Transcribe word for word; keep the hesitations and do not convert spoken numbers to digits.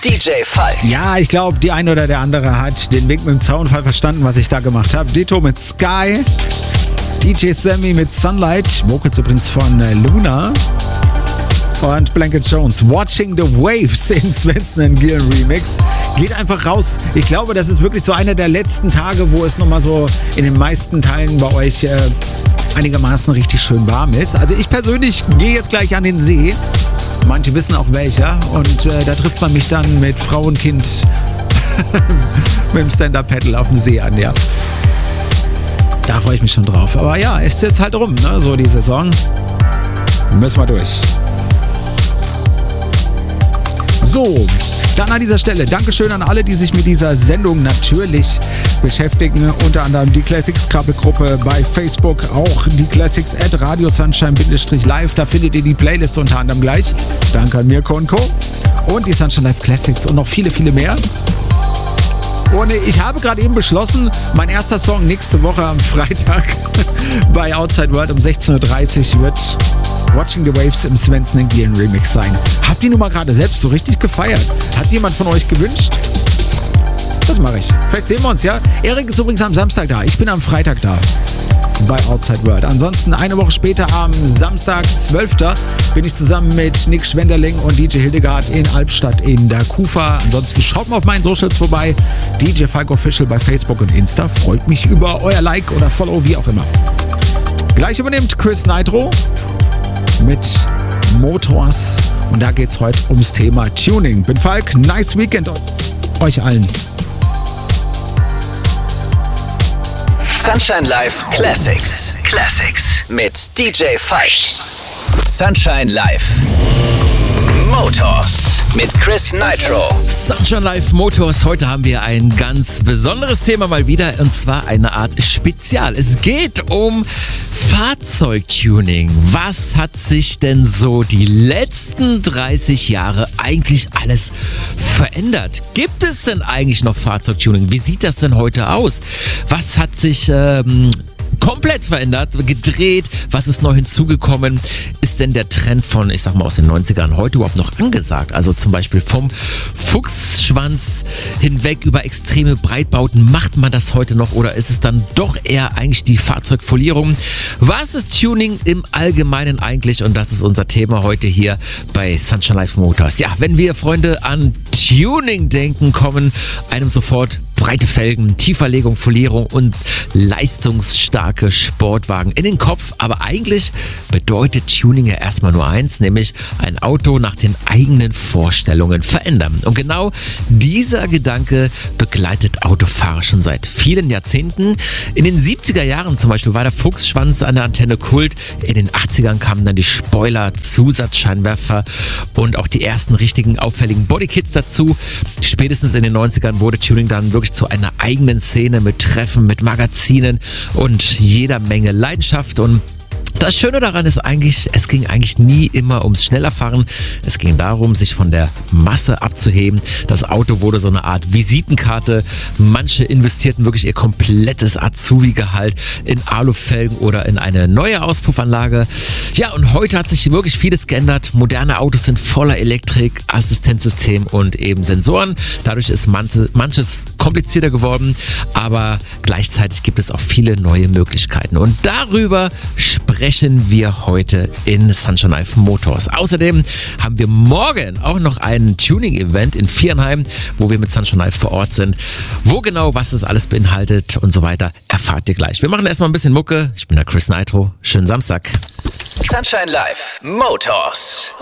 D J Falk. Ja, ich glaube, die eine oder der andere hat den Wink mit dem Zaunfall verstanden, was ich da gemacht habe. Ditto mit Sky, D J Sammy mit Sunlight, Vocals übrigens von Luna und Blanket Jones, Watching the Waves in Svensson and Gill Remix. Geht einfach raus. Ich glaube, das ist wirklich so einer der letzten Tage, wo es nochmal so in den meisten Teilen bei euch äh, einigermaßen richtig schön warm ist. Also ich persönlich gehe jetzt gleich an den See. Manche wissen auch welcher. Und äh, da trifft man mich dann mit Frau und Kind mit dem Stand-Up-Paddle auf dem See an, ja. Da freue ich mich schon drauf. Aber ja, ist jetzt halt rum, ne? So die Saison. Müssen wir durch. So, dann an dieser Stelle Dankeschön an alle, die sich mit dieser Sendung natürlich beschäftigen. Unter anderem die Classics-Krabbelgruppe bei Facebook, auch die Classics at Radio Sunshine-Live. Da findet ihr die Playlist unter anderem gleich. Danke an Mirko und Co. Und die Sunshine Live Classics und noch viele, viele mehr. Und ich habe gerade eben beschlossen, mein erster Song nächste Woche am Freitag bei Outside World um sechzehn Uhr dreißig wird Watching the Waves im Svensson and Gill Remix sein. Habt ihr nun mal gerade selbst so richtig gefeiert? Hat jemand von euch gewünscht? Das mache ich. Vielleicht sehen wir uns, ja? Erik ist übrigens am Samstag da. Ich bin am Freitag da bei Outside World. Ansonsten eine Woche später am Samstag, zwölften bin ich zusammen mit Nick Schwenderling und D J Hildegard in Albstadt in der Kufa. Ansonsten schaut mal auf meinen Socials vorbei. D J Falk Official bei Facebook und Insta. Freut mich über euer Like oder Follow, wie auch immer. Gleich übernimmt Chris Nitro mit Motors. Und da geht's heute ums Thema Tuning. Bin Falk, nice Weekend euch allen. Sunshine Live Classics. Classics mit D J Falk. Sunshine Live Motors mit Chris Nitro. Sunshine Live Motors. Heute haben wir ein ganz besonderes Thema mal wieder, und zwar eine Art Spezial. Es geht um Fahrzeugtuning. Was hat sich denn so die letzten dreißig Jahre eigentlich alles verändert? Gibt es denn eigentlich noch Fahrzeugtuning? Wie sieht das denn heute aus? Was hat sich ähm, komplett verändert, gedreht? Was ist neu hinzugekommen? Ist denn der Trend von, ich sag mal, aus den neunzigern heute überhaupt noch angesagt? Also zum Beispiel vom Fuchsschwanz hinweg über extreme Breitbauten. Macht man das heute noch, oder ist es dann doch eher eigentlich die Fahrzeugfolierung? Was ist Tuning im Allgemeinen eigentlich? Und das ist unser Thema heute hier bei Sunshine Live Motors. Ja, wenn wir, Freunde, an Tuning denken, kommen einem sofort breite Felgen, Tieferlegung, Folierung und leistungsstarke Sportwagen in den Kopf. Aber eigentlich bedeutet Tuning ja erstmal nur eins, nämlich ein Auto nach den eigenen Vorstellungen verändern. Und genau dieser Gedanke begleitet Autofahrer schon seit vielen Jahrzehnten. In den siebziger Jahren zum Beispiel war der Fuchsschwanz an der Antenne Kult. In den achtzigern kamen dann die Spoiler, Zusatzscheinwerfer und auch die ersten richtigen auffälligen Bodykits dazu. Spätestens in den neunzigern wurde Tuning dann wirklich zu einer eigenen Szene mit Treffen, mit Magazinen und jeder Menge Leidenschaft. Und das Schöne daran ist eigentlich, es ging eigentlich nie immer ums Schnellerfahren. Es ging darum, sich von der Masse abzuheben. Das Auto wurde so eine Art Visitenkarte. Manche investierten wirklich ihr komplettes Azubi-Gehalt in Alufelgen oder in eine neue Auspuffanlage. Ja, und heute hat sich wirklich vieles geändert. Moderne Autos sind voller Elektrik, Assistenzsystem und eben Sensoren. Dadurch ist manches komplizierter geworden, aber gleichzeitig gibt es auch viele neue Möglichkeiten. Und darüber sprechen wir heute in Sunshine Live Motors. Außerdem haben wir morgen auch noch ein Tuning-Event in Viernheim, wo wir mit Sunshine Live vor Ort sind. Wo genau, was das alles beinhaltet und so weiter, erfahrt ihr gleich. Wir machen erstmal ein bisschen Mucke. Ich bin der Chris Nitro. Schönen Samstag. Sunshine Live Motors.